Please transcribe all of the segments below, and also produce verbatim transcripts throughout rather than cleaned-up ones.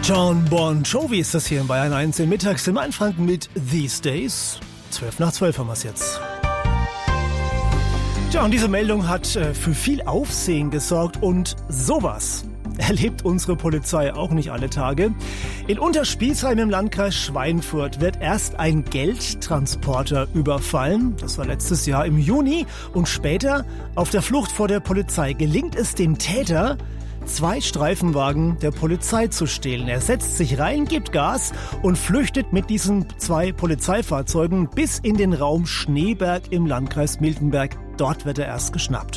John Bon Jovi ist das hier in Bayern eins in mittags im Mainfranken mit These Days. zwölf nach zwölf haben wir es jetzt. Tja, und diese Meldung hat äh, für viel Aufsehen gesorgt und sowas erlebt unsere Polizei auch nicht alle Tage. In Unterspielsheim im Landkreis Schweinfurt wird erst ein Geldtransporter überfallen. Das war letztes Jahr im Juni. Und später, auf der Flucht vor der Polizei, gelingt es dem Täter, zwei Streifenwagen der Polizei zu stehlen. Er setzt sich rein, gibt Gas und flüchtet mit diesen zwei Polizeifahrzeugen bis in den Raum Schneeberg im Landkreis Miltenberg. Dort wird er erst geschnappt.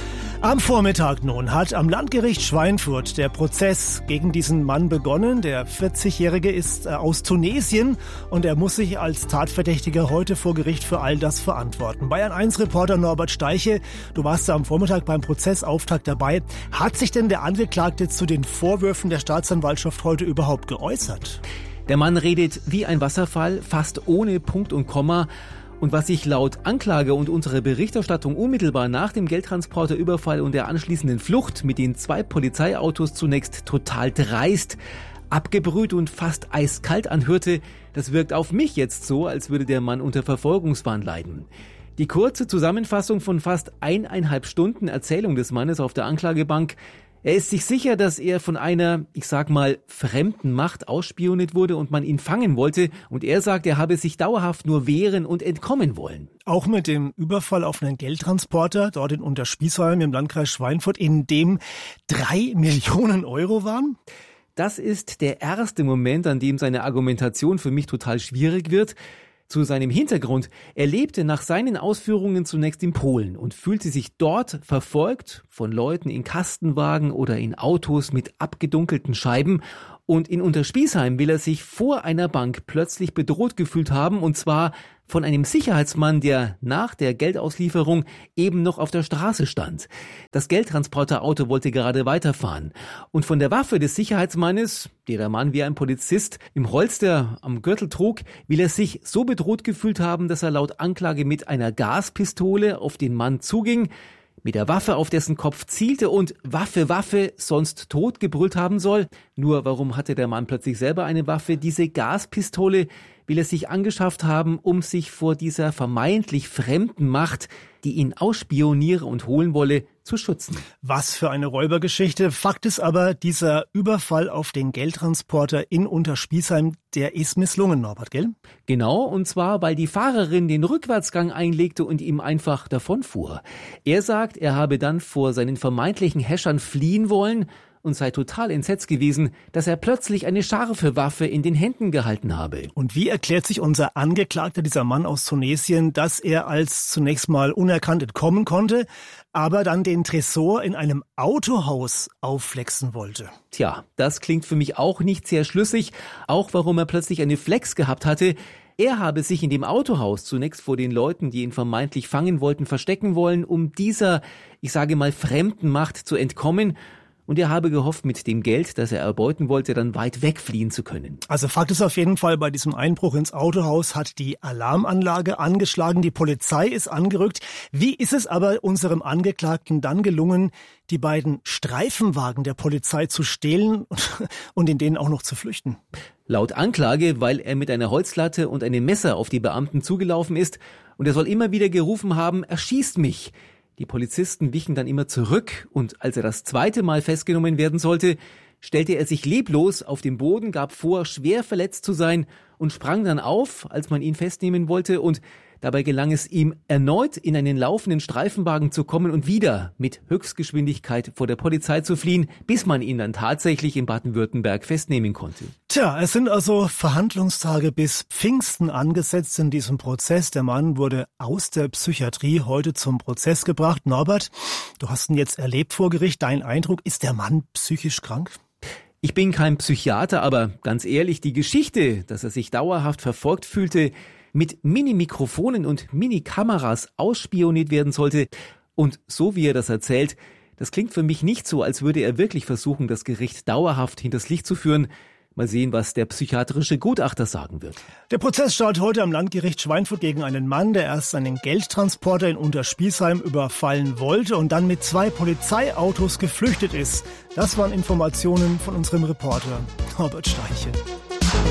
Am Vormittag nun hat am Landgericht Schweinfurt der Prozess gegen diesen Mann begonnen. Der vierzigjährige ist aus Tunesien und er muss sich als Tatverdächtiger heute vor Gericht für all das verantworten. Bayern eins Reporter Norbert Steiche, du warst ja am Vormittag beim Prozessauftakt dabei. Hat sich denn der Angeklagte zu den Vorwürfen der Staatsanwaltschaft heute überhaupt geäußert? Der Mann redet wie ein Wasserfall, fast ohne Punkt und Komma. Und was sich laut Anklage und unserer Berichterstattung unmittelbar nach dem Geldtransporterüberfall und der anschließenden Flucht mit den zwei Polizeiautos zunächst total dreist, abgebrüht und fast eiskalt anhörte, das wirkt auf mich jetzt so, als würde der Mann unter Verfolgungswahn leiden. Die kurze Zusammenfassung von fast eineinhalb Stunden Erzählung des Mannes auf der Anklagebank: Er ist sich sicher, dass er von einer, ich sag mal, fremden Macht ausspioniert wurde und man ihn fangen wollte. Und er sagt, er habe sich dauerhaft nur wehren und entkommen wollen. Auch mit dem Überfall auf einen Geldtransporter dort in Unterspielsheim im Landkreis Schweinfurt, in dem drei Millionen Euro waren? Das ist der erste Moment, an dem seine Argumentation für mich total schwierig wird. Zu seinem Hintergrund: Er lebte nach seinen Ausführungen zunächst in Polen und fühlte sich dort verfolgt von Leuten in Kastenwagen oder in Autos mit abgedunkelten Scheiben. Und in Unterspielsheim will er sich vor einer Bank plötzlich bedroht gefühlt haben, und zwar von einem Sicherheitsmann, der nach der Geldauslieferung eben noch auf der Straße stand. Das Geldtransporterauto wollte gerade weiterfahren. Und von der Waffe des Sicherheitsmannes, die der Mann wie ein Polizist im Holster am Gürtel trug, will er sich so bedroht gefühlt haben, dass er laut Anklage mit einer Gaspistole auf den Mann zuging, mit der Waffe auf dessen Kopf zielte und Waffe, Waffe, sonst tot gebrüllt haben soll. Nur warum hatte der Mann plötzlich selber eine Waffe? Diese Gaspistole will er sich angeschafft haben, um sich vor dieser vermeintlich fremden Macht, die ihn ausspioniere und holen wolle, zu schützen. Was für eine Räubergeschichte. Fakt ist aber, dieser Überfall auf den Geldtransporter in Unterspielsheim, der ist misslungen, Norbert, gell? Genau, und zwar, weil die Fahrerin den Rückwärtsgang einlegte und ihm einfach davonfuhr. Er sagt, er habe dann vor seinen vermeintlichen Häschern fliehen wollen und sei total entsetzt gewesen, dass er plötzlich eine scharfe Waffe in den Händen gehalten habe. Und wie erklärt sich unser Angeklagter, dieser Mann aus Tunesien, dass er als zunächst mal unerkannt entkommen konnte, aber dann den Tresor in einem Autohaus aufflexen wollte? Tja, das klingt für mich auch nicht sehr schlüssig, auch warum er plötzlich eine Flex gehabt hatte. Er habe sich in dem Autohaus zunächst vor den Leuten, die ihn vermeintlich fangen wollten, verstecken wollen, um dieser, ich sage mal, fremden Macht zu entkommen. Und er habe gehofft, mit dem Geld, das er erbeuten wollte, dann weit wegfliehen zu können. Also Fakt ist auf jeden Fall, bei diesem Einbruch ins Autohaus hat die Alarmanlage angeschlagen, die Polizei ist angerückt. Wie ist es aber unserem Angeklagten dann gelungen, die beiden Streifenwagen der Polizei zu stehlen und in denen auch noch zu flüchten? Laut Anklage, weil er mit einer Holzlatte und einem Messer auf die Beamten zugelaufen ist, und er soll immer wieder gerufen haben, erschießt mich. Die Polizisten wichen dann immer zurück, und als er das zweite Mal festgenommen werden sollte, stellte er sich leblos auf den Boden, gab vor, schwer verletzt zu sein und sprang dann auf, als man ihn festnehmen wollte, und dabei gelang es ihm erneut in einen laufenden Streifenwagen zu kommen und wieder mit Höchstgeschwindigkeit vor der Polizei zu fliehen, bis man ihn dann tatsächlich in Baden-Württemberg festnehmen konnte. Tja, es sind also Verhandlungstage bis Pfingsten angesetzt in diesem Prozess. Der Mann wurde aus der Psychiatrie heute zum Prozess gebracht. Norbert, du hast ihn jetzt erlebt vor Gericht. Dein Eindruck, ist der Mann psychisch krank? Ich bin kein Psychiater, aber ganz ehrlich, die Geschichte, dass er sich dauerhaft verfolgt fühlte, mit Mini-Mikrofonen und Mini-Kameras ausspioniert werden sollte, und so wie er das erzählt, das klingt für mich nicht so, als würde er wirklich versuchen, das Gericht dauerhaft hinters Licht zu führen. Mal sehen, was der psychiatrische Gutachter sagen wird. Der Prozess startet heute am Landgericht Schweinfurt gegen einen Mann, der erst einen Geldtransporter in Unterspielsheim überfallen wollte und dann mit zwei Polizeiautos geflüchtet ist. Das waren Informationen von unserem Reporter. Norbert Steinchen.